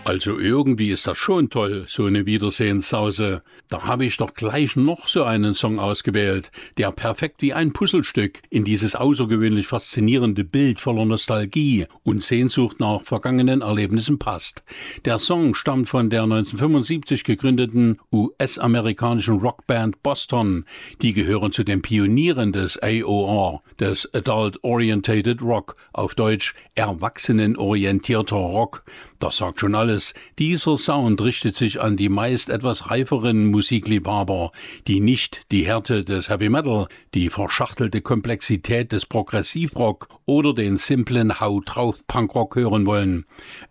Also irgendwie ist das schon toll, so eine Wiedersehenssause. Da habe ich doch gleich noch so einen Song ausgewählt, der perfekt wie ein Puzzlestück in dieses außergewöhnlich faszinierende Bild voller Nostalgie und Sehnsucht nach vergangenen Erlebnissen passt. Der Song stammt von der 1975 gegründeten US-amerikanischen Rockband Boston. Die gehören zu den Pionieren des AOR, des Adult Orientated Rock, auf Deutsch erwachsenenorientierter Rock. Das sagt schon alles. Dieser Sound richtet sich an die meist etwas reiferen Musikliebhaber, die nicht die Härte des Heavy Metal, die verschachtelte Komplexität des Progressivrock oder den simplen Haut drauf Punkrock hören wollen.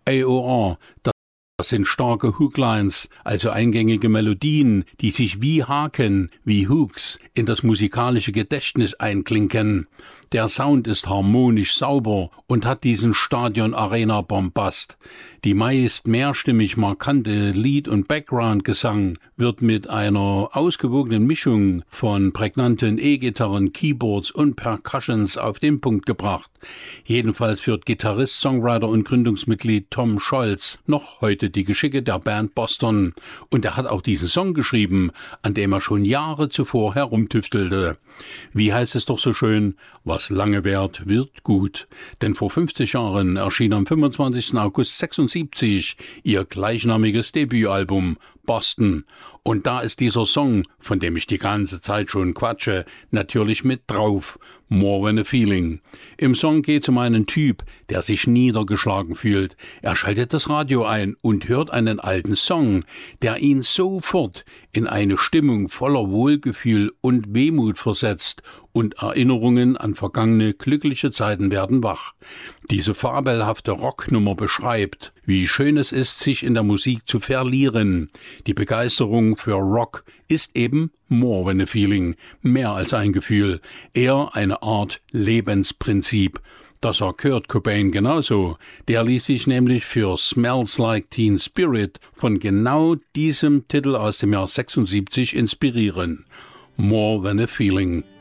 AOR, das sind starke Hooklines, also eingängige Melodien, die sich wie Haken, wie Hooks in das musikalische Gedächtnis einklinken. Der Sound ist harmonisch sauber und hat diesen Stadion-Arena-Bombast. Die meist mehrstimmig markante Lead- und Background-Gesang wird mit einer ausgewogenen Mischung von prägnanten E-Gitarren, Keyboards und Percussions auf den Punkt gebracht. Jedenfalls führt Gitarrist, Songwriter und Gründungsmitglied Tom Scholz noch heute die Geschicke der Band Boston. Und er hat auch diesen Song geschrieben, an dem er schon Jahre zuvor herumtüftelte. Wie heißt es doch so schön? Was lange währt, wird gut. Denn vor 50 Jahren erschien am 25. August 1976 ihr gleichnamiges Debütalbum Boston. Und da ist dieser Song, von dem ich die ganze Zeit schon quatsche, natürlich mit drauf. More Than a Feeling. Im Song geht es um einen Typ, der sich niedergeschlagen fühlt. Er schaltet das Radio ein und hört einen alten Song, der ihn sofort in eine Stimmung voller Wohlgefühl und Wehmut versetzt und Erinnerungen an vergangene glückliche Zeiten werden wach. Diese fabelhafte Rocknummer beschreibt, wie schön es ist, sich in der Musik zu verlieren. Die Begeisterung für Rock ist eben more than a feeling, mehr als ein Gefühl, eher eine Art Lebensprinzip. Das sah Kurt Cobain genauso. Der ließ sich nämlich für Smells Like Teen Spirit von genau diesem Titel aus dem Jahr 76 inspirieren. More than a feeling.